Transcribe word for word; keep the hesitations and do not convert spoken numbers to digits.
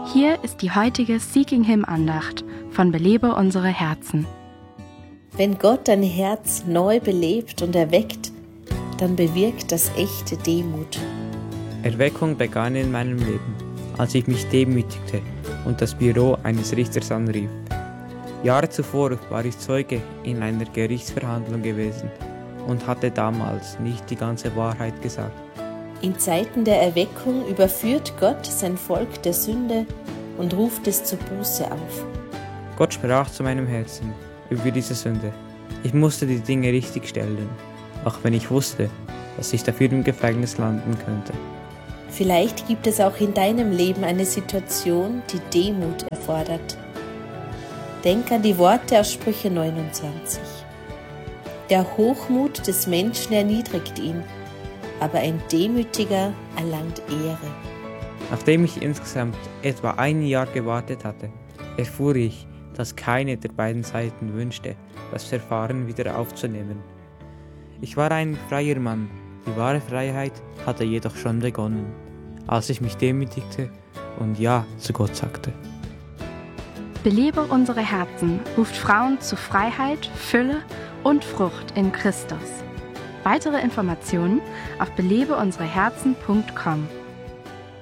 Hier ist die heutige Seeking Him Andacht von Belebe unsere Herzen. Wenn Gott dein Herz neu belebt und erweckt, dann bewirkt das echte Demut. Erweckung begann in meinem Leben, als ich mich demütigte und das Büro eines Richters anrief. Jahre zuvor war ich Zeuge in einer Gerichtsverhandlung gewesen und hatte damals nicht die ganze Wahrheit gesagt. In Zeiten der Erweckung überführt Gott sein Volk der Sünde und ruft es zur Buße auf. Gott sprach zu meinem Herzen über diese Sünde. Ich musste die Dinge richtig stellen, auch wenn ich wusste, dass ich dafür im Gefängnis landen könnte. Vielleicht gibt es auch in deinem Leben eine Situation, die Demut erfordert. Denk an die Worte aus Sprüche neunundzwanzig. Der Hochmut des Menschen erniedrigt ihn, aber ein Demütiger erlangt Ehre. Nachdem ich insgesamt etwa ein Jahr gewartet hatte, erfuhr ich, dass keine der beiden Seiten wünschte, das Verfahren wieder aufzunehmen. Ich war ein freier Mann, die wahre Freiheit hatte jedoch schon begonnen, als ich mich demütigte und Ja zu Gott sagte. Belebe unsere Herzen ruft Frauen zu Freiheit, Fülle und Frucht in Christus. Weitere Informationen auf belebe unsere Herzen punkt com.